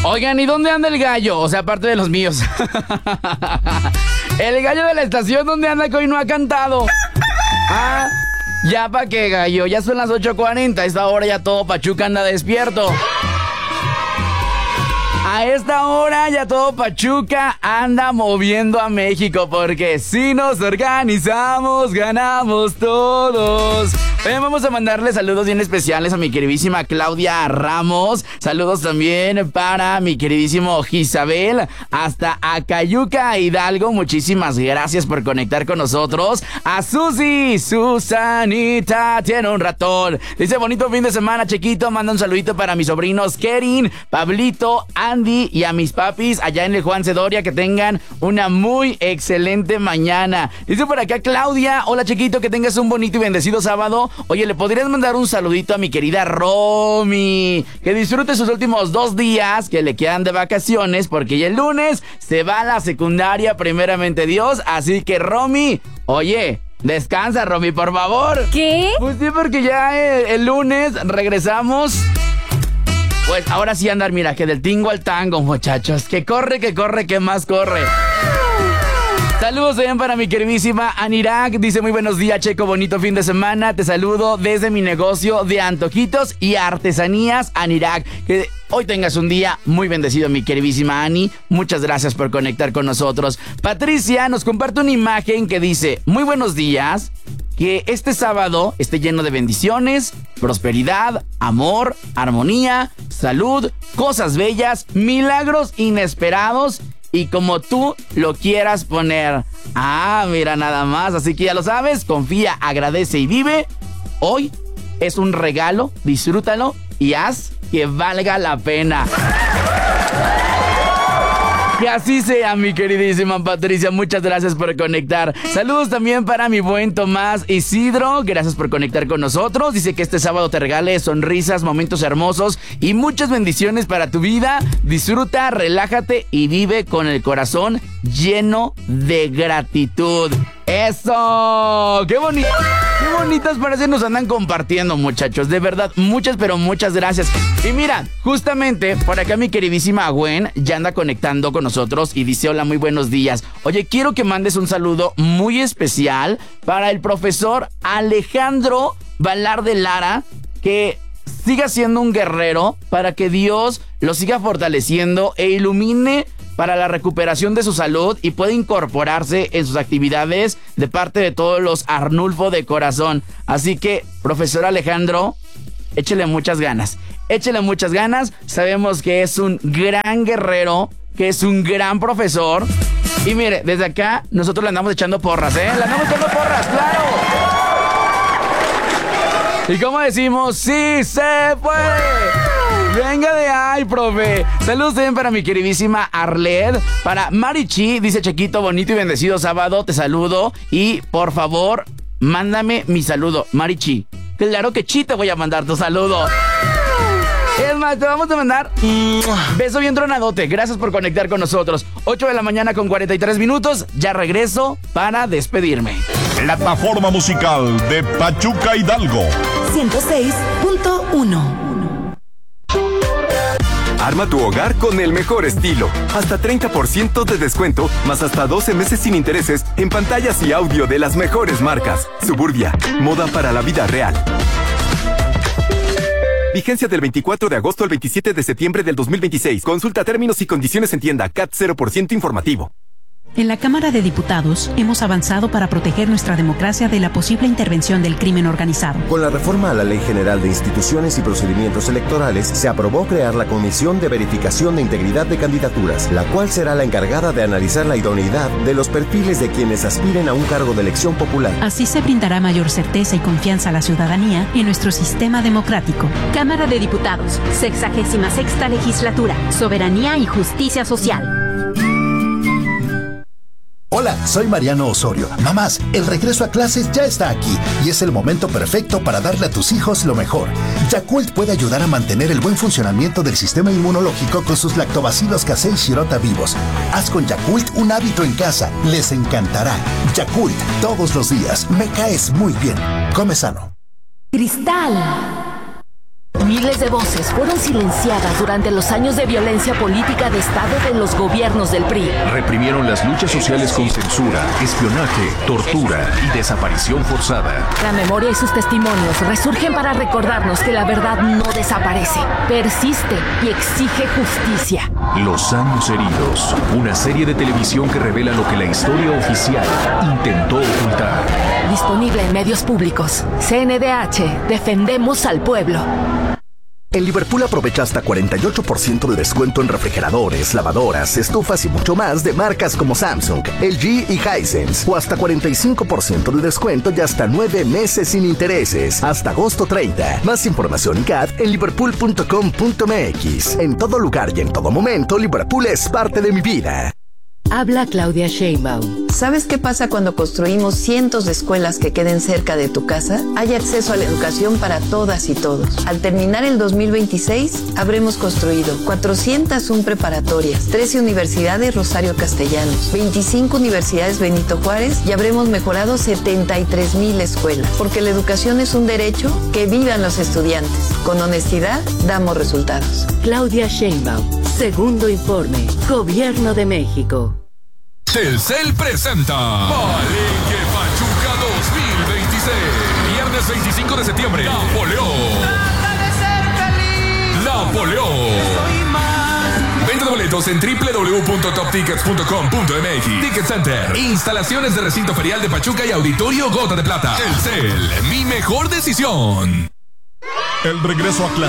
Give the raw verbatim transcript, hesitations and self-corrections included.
Oigan, ¿y dónde anda el gallo? O sea, aparte de los míos. El gallo de la estación, ¿dónde anda que hoy no ha cantado? Ah, ya pa' qué, gallo. Ya son las ocho cuarenta. A esta hora ya todo Pachuca anda despierto. A esta hora ya todo Pachuca anda moviendo a México, porque si nos organizamos, ganamos todos. Bien, vamos a mandarle saludos bien especiales a mi queridísima Claudia Ramos. Saludos también para mi queridísimo Isabel, hasta Acayuca, Hidalgo. Muchísimas gracias por conectar con nosotros. A Susi, Susanita, tiene un ratón. Dice, bonito fin de semana, chiquito. Manda un saludito para mis sobrinos Kerin, Pablito, Andy y a mis papis allá en el Juan Cedoria. Que tengan una muy excelente mañana. Dice por acá Claudia, hola chiquito, que tengas un bonito y bendecido sábado. Oye, ¿le podrías mandar un saludito a mi querida Romy? Que disfrute sus últimos dos días que le quedan de vacaciones, porque ya el lunes se va a la secundaria, primeramente Dios. Así que Romy, oye, descansa, Romy, por favor. ¿Qué? Pues sí, porque ya el, el lunes regresamos. Pues ahora sí andar, mira, que del tingo al tango, muchachos. Que corre, que corre, que más corre. Saludos también para mi queridísima Anirak. Dice, muy buenos días, Checo, bonito fin de semana. Te saludo desde mi negocio de antojitos y artesanías, Anirak. Que hoy tengas un día muy bendecido, mi queridísima Ani. Muchas gracias por conectar con nosotros. Patricia nos comparte una imagen que dice, muy buenos días. Que este sábado esté lleno de bendiciones, prosperidad, amor, armonía, salud, cosas bellas, milagros inesperados y como tú lo quieras poner. Ah, mira nada más. Así que ya lo sabes, confía, agradece y vive. Hoy es un regalo, disfrútalo y haz que valga la pena. Que así sea, mi queridísima Patricia. Muchas gracias por conectar. Saludos también para mi buen Tomás Isidro. Gracias por conectar con nosotros. Dice que este sábado te regale sonrisas, momentos hermosos y muchas bendiciones para tu vida. Disfruta, relájate y vive con el corazón lleno de gratitud. ¡Eso! ¡Qué bonito! ¡Qué bonitas frases nos andan compartiendo, muchachos! De verdad, muchas, pero muchas gracias. Y mira, justamente por acá mi queridísima Gwen ya anda conectando con nosotros y dice, hola, muy buenos días. Oye, quiero que mandes un saludo muy especial para el profesor Alejandro Valarde Lara, que siga siendo un guerrero, para que Dios lo siga fortaleciendo e ilumine para la recuperación de su salud y pueda incorporarse en sus actividades de parte de todos los Arnulfo de corazón. Así que, profesor Alejandro, échele muchas ganas. Échele muchas ganas. Sabemos que es un gran guerrero, que es un gran profesor. Y mire, desde acá nosotros le andamos echando porras, ¿eh? Le andamos echando porras, claro. Y como decimos, ¡sí se puede! Venga de ahí, profe. Saludos también para mi queridísima Arled. Para Marichi, dice Chequito, bonito y bendecido sábado, te saludo. Y por favor, mándame mi saludo, Marichi. Claro que sí te voy a mandar tu saludo. Es más, te vamos a mandar beso bien tronadote. Gracias por conectar con nosotros. ocho de la mañana con cuarenta y tres minutos. Ya regreso para despedirme. Plataforma musical de Pachuca Hidalgo. ciento seis punto uno. Arma tu hogar con el mejor estilo. Hasta treinta por ciento de descuento, más hasta doce meses sin intereses en pantallas y audio de las mejores marcas. Suburbia, moda para la vida real. Vigencia del veinticuatro de agosto al veintisiete de septiembre del dos mil veintiséis. Consulta términos y condiciones en tienda. C A T cero por ciento informativo. En la Cámara de Diputados hemos avanzado para proteger nuestra democracia de la posible intervención del crimen organizado. Con la reforma a la Ley General de Instituciones y Procedimientos Electorales, se aprobó crear la Comisión de Verificación de Integridad de Candidaturas, la cual será la encargada de analizar la idoneidad de los perfiles de quienes aspiren a un cargo de elección popular. Así se brindará mayor certeza y confianza a la ciudadanía en nuestro sistema democrático. Cámara de Diputados, sexagésima sexta legislatura, soberanía y justicia social. Hola, soy Mariano Osorio. Mamás, el regreso a clases ya está aquí y es el momento perfecto para darle a tus hijos lo mejor. Yakult puede ayudar a mantener el buen funcionamiento del sistema inmunológico con sus lactobacilos casei shirota vivos. Haz con Yakult un hábito en casa. Les encantará. Yakult, todos los días. Me caes muy bien. Come sano. Cristal. Miles de voces fueron silenciadas durante los años de violencia política de Estado de los gobiernos del P R I. Reprimieron las luchas sociales con censura, espionaje, tortura y desaparición forzada. La memoria y sus testimonios resurgen para recordarnos que la verdad no desaparece, persiste y exige justicia. Los años heridos, una serie de televisión que revela lo que la historia oficial intentó ocultar. Disponible en medios públicos. C N D H, defendemos al pueblo. En Liverpool aprovecha hasta cuarenta y ocho por ciento de descuento en refrigeradores, lavadoras, estufas y mucho más de marcas como Samsung, L G y Hisense. O hasta cuarenta y cinco por ciento de descuento y hasta nueve meses sin intereses. Hasta agosto treinta. Más información y C A D en liverpool punto com punto m x. En todo lugar y en todo momento, Liverpool es parte de mi vida. Habla Claudia Sheinbaum. ¿Sabes qué pasa cuando construimos cientos de escuelas que queden cerca de tu casa? Hay acceso a la educación para todas y todos. Al terminar el dos mil veintiséis, habremos construido cuatrocientas una preparatorias, trece universidades Rosario Castellanos, veinticinco universidades Benito Juárez y habremos mejorado setenta y tres mil escuelas. Porque la educación es un derecho, que vivan los estudiantes. Con honestidad, damos resultados. Claudia Sheinbaum. Segundo informe. Gobierno de México. Telcel presenta Palenque Pachuca dos mil veintiséis. Viernes veinticinco de septiembre. Napoleón. Trata de ser feliz. Napoleón. Soy más. Venta de boletos en doble u doble u doble u punto top tickets punto com punto m x. Ticket Center. Instalaciones de recinto ferial de Pachuca y Auditorio Gota de Plata. Telcel, mi mejor decisión. El regreso a clase.